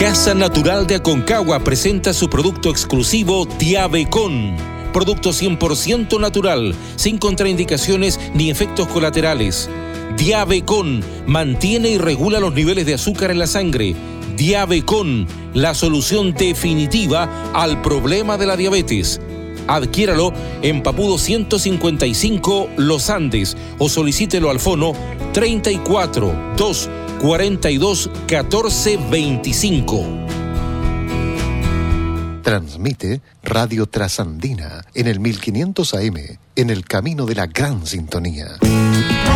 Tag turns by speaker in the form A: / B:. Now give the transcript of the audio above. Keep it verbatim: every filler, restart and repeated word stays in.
A: Casa Natural de Aconcagua presenta su producto exclusivo Diabecon. Producto cien por ciento natural, sin contraindicaciones ni efectos colaterales. Diabecon mantiene y regula los niveles de azúcar en la sangre. Diabecon, la solución definitiva al problema de la diabetes. Adquiéralo en Papudo ciento cincuenta y cinco Los Andes o solicítelo al fono treinta y cuatro, dos, cuarenta y dos, catorce, veinticinco.
B: Transmite Radio Trasandina en el mil quinientos A M, en el camino de la gran sintonía.